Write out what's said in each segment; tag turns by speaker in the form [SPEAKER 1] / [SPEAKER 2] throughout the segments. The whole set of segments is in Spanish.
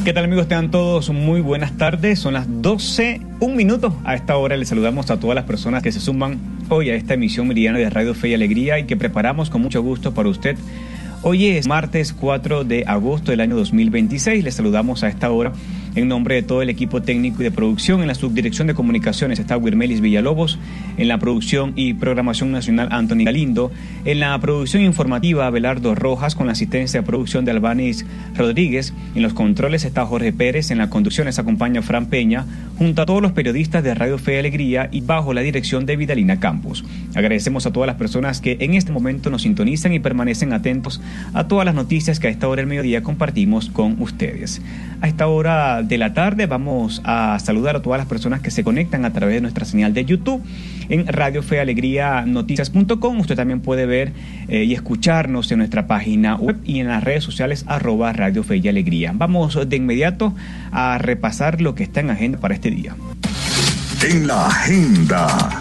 [SPEAKER 1] ¿Qué tal, amigos? Tengan todos muy buenas tardes. Son las 12, un minuto. A esta hora les saludamos a todas las personas que se suman hoy a esta emisión meridiana de Radio Fe y Alegría y que preparamos con mucho gusto para usted. Hoy es martes 4 de agosto del año 2026. Les saludamos a esta hora en nombre de todo el equipo técnico y de producción. En la subdirección de comunicaciones está Wirmelis Villalobos, en la producción y programación nacional Anthony Galindo, en la producción informativa Abelardo Rojas, con la asistencia de producción de Albanis Rodríguez, en los controles está Jorge Pérez, en la conducción les acompaña Fran Peña, junto a todos los periodistas de Radio Fe y Alegría y bajo la dirección de Vidalina Campos. Agradecemos a todas las personas que en este momento nos sintonizan y permanecen atentos a todas las noticias que a esta hora del mediodía compartimos con ustedes. A esta hora de la tarde vamos a saludar a todas las personas que se conectan a través de nuestra señal de YouTube en Radio Fe Alegría Noticias.com. Usted también puede ver y escucharnos en nuestra página web y en las redes sociales @Radio Fe y Alegría. Vamos de inmediato a repasar lo que está en agenda para este día.
[SPEAKER 2] En la agenda.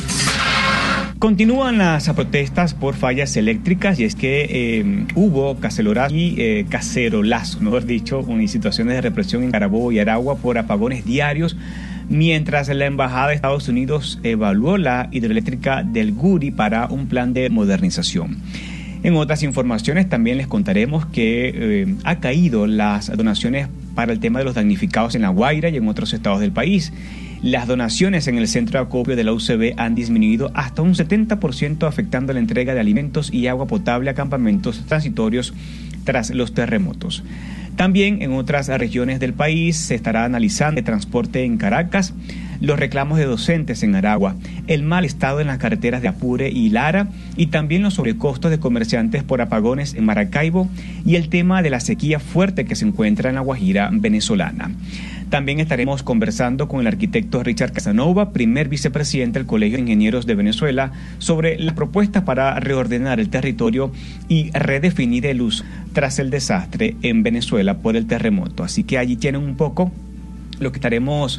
[SPEAKER 1] Continúan las protestas por fallas eléctricas y es que hubo cacerolazo, mejor dicho, en situaciones de represión en Carabobo y Aragua por apagones diarios, mientras la Embajada de Estados Unidos evaluó la hidroeléctrica del Guri para un plan de modernización. En otras informaciones también les contaremos que ha caído las donaciones para el tema de los damnificados en La Guaira y en otros estados del país. Las donaciones en el centro de acopio de la UCB han disminuido hasta un 70%, afectando la entrega de alimentos y agua potable a campamentos transitorios tras los terremotos. También en otras regiones del país se estará analizando el transporte en Caracas, los reclamos de docentes en Aragua, el mal estado en las carreteras de Apure y Lara y también los sobrecostos de comerciantes por apagones en Maracaibo y el tema de la sequía fuerte que se encuentra en la Guajira venezolana. También estaremos conversando con el arquitecto Richard Casanova, primer vicepresidente del Colegio de Ingenieros de Venezuela, sobre las propuestas para reordenar el territorio y redefinir el uso tras el desastre en Venezuela por el terremoto. Así que allí tienen un poco lo que estaremos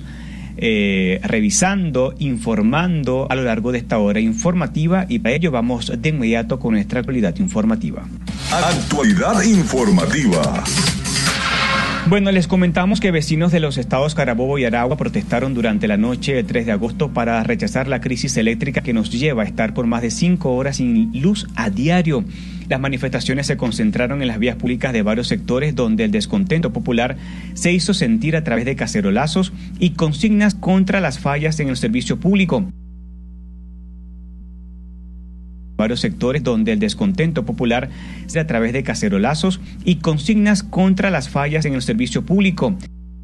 [SPEAKER 1] revisando, informando a lo largo de esta hora informativa, y para ello vamos de inmediato con nuestra actualidad informativa.
[SPEAKER 2] Actualidad informativa.
[SPEAKER 1] Bueno, les comentamos que vecinos de los estados Carabobo y Aragua protestaron durante la noche del 3 de agosto para rechazar la crisis eléctrica que nos lleva a estar por más de 5 horas sin luz a diario. Las manifestaciones se concentraron en las vías públicas de varios sectores donde el descontento popular se hizo sentir a través de cacerolazos y consignas contra las fallas en el servicio público. Varios sectores donde el descontento popular se a través de cacerolazos y consignas contra las fallas en el servicio público.